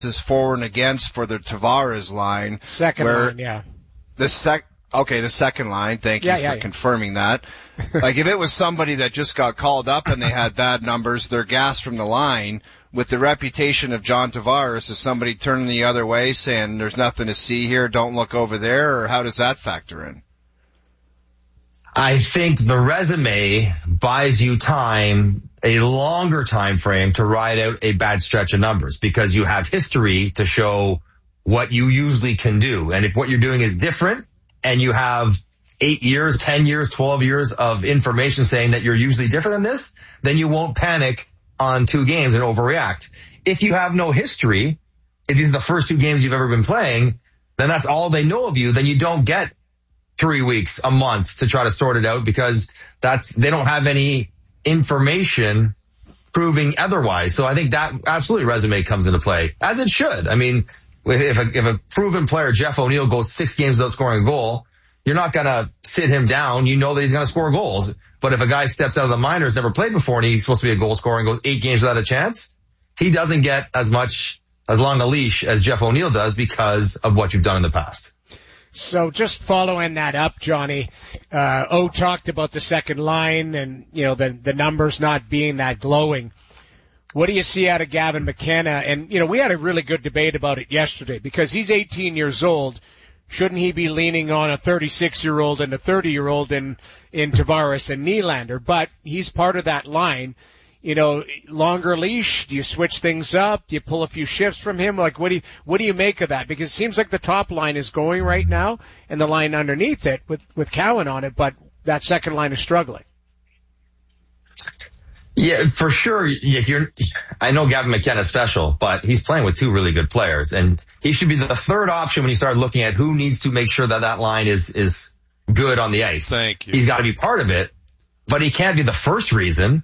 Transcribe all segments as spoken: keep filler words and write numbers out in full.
is for and against for the Tavares line. Second line, yeah. The sec, okay, the second line. Thank yeah, you yeah, for yeah. confirming that. Like if it was somebody that just got called up and they had bad numbers, they're gassed from the line. With the reputation of John Tavares, is somebody turning the other way saying there's nothing to see here, don't look over there, or how does that factor in? I think the resume buys you time, a longer time frame to ride out a bad stretch of numbers because you have history to show what you usually can do. And if what you're doing is different and you have eight years, ten years, twelve years of information saying that you're usually different than this, then you won't panic on two games and overreact. If you have no history, if these are the first two games you've ever been playing, then that's all they know of you. Then you don't get three weeks, a month to try to sort it out because that's, they don't have any information proving otherwise. So I think that absolutely resume comes into play, as it should. I mean, if a, if a proven player, Jeff O'Neill, goes six games without scoring a goal, you're not going to sit him down. You know that he's going to score goals. But if a guy steps out of the minors, never played before, and he's supposed to be a goal scorer and goes eight games without a chance, he doesn't get as much, as long a leash as Jeff O'Neill does because of what you've done in the past. So just following that up, Johnny, uh, O talked about the second line and, you know, the, the numbers not being that glowing. What do you see out of Gavin McKenna? And, you know, we had a really good debate about it yesterday because he's eighteen years old. Shouldn't he be leaning on a thirty-six-year-old and a thirty-year-old in, in Tavares and Nylander? But he's part of that line. You know, longer leash, do you switch things up? Do you pull a few shifts from him? Like, what do you, what do you make of that? Because it seems like the top line is going right now and the line underneath it with, with Cowan on it, but that second line is struggling. Yeah, for sure. If you're, I know Gavin McKenna's special, but he's playing with two really good players, and he should be the third option when you start looking at who needs to make sure that that line is is good on the ice. Thank you. He's got to be part of it, but he can't be the first reason.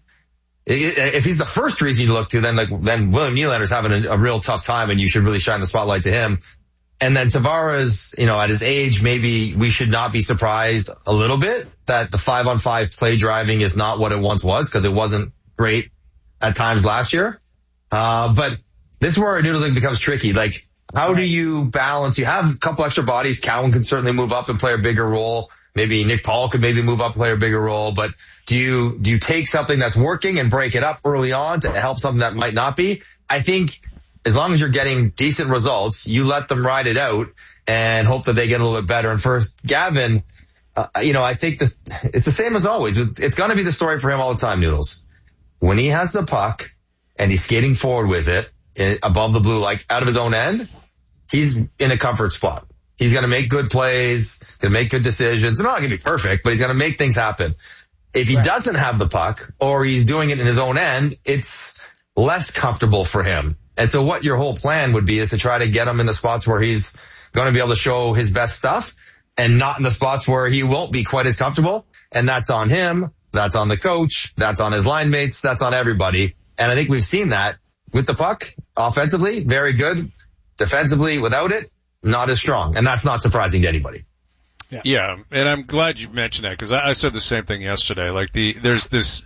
If he's the first reason you look to, then like then William Nylander's having a, a real tough time, and you should really shine the spotlight to him. And then Tavares, you know, at his age, maybe we should not be surprised a little bit that the five on five play driving is not what it once was, because it wasn't great at times last year. Uh, but this is where Noodles League becomes tricky. Like, how do you balance? You have a couple extra bodies. Cowan can certainly move up and play a bigger role. Maybe Nick Paul could maybe move up and play a bigger role. But do you, do you take something that's working and break it up early on to help something that might not be? I think as long as you're getting decent results, you let them ride it out and hope that they get a little bit better. And first, Gavin, uh, you know, I think this, it's the same as always. It's going to be the story for him all the time, Noodles. When he has the puck and he's skating forward with it above the blue, like out of his own end, he's in a comfort spot. He's going to make good plays, going to make good decisions. They're not going to be perfect, but he's going to make things happen. If he right. doesn't have the puck or he's doing it in his own end, it's less comfortable for him. And so what your whole plan would be is to try to get him in the spots where he's going to be able to show his best stuff and not in the spots where he won't be quite as comfortable. And that's on him. That's on the coach. That's on his line mates. That's on everybody. And I think we've seen that with the puck offensively. Very good. Defensively, without it, not as strong. And that's not surprising to anybody. Yeah. yeah. And I'm glad you mentioned that because I, I said the same thing yesterday. Like the, there's this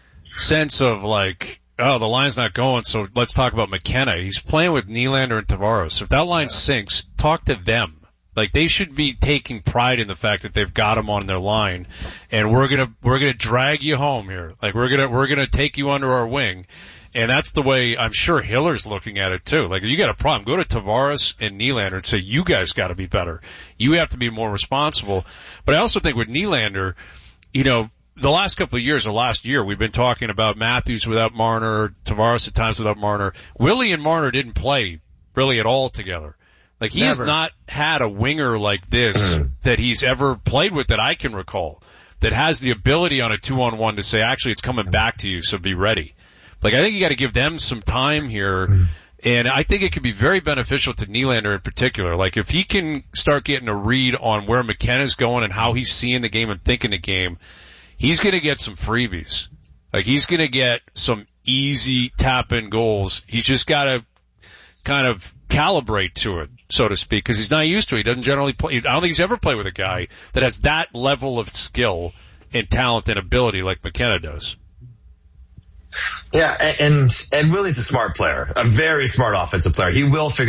sense of like, oh, the line's not going, so let's talk about McKenna. He's playing with Nylander and Tavares. If that line yeah. sinks, talk to them. Like they should be taking pride in the fact that they've got him on their line, and we're gonna we're gonna drag you home here. Like we're gonna we're gonna take you under our wing, and that's the way I'm sure Hiller's looking at it too. Like you got a problem, go to Tavares and Nylander and say you guys got to be better. You have to be more responsible. But I also think with Nylander, you know, the last couple of years or last year we've been talking about Matthews without Marner, Tavares at times without Marner. Willie and Marner didn't play really at all together. Like, he Never. has not had a winger like this that he's ever played with that I can recall, that has the ability on a two-on-one to say, actually, it's coming back to you, so be ready. Like, I think you got to give them some time here, and I think it could be very beneficial to Nylander in particular. Like, if he can start getting a read on where McKenna's going and how he's seeing the game and thinking the game, he's going to get some freebies. Like, he's going to get some easy tap-in goals. He's just got to kind of calibrate to it, so to speak, because he's not used to it. He doesn't generally play. I don't think he's ever played with a guy that has that level of skill and talent and ability like McKenna does. Yeah, and and Willie's a smart player, a very smart offensive player. He will figure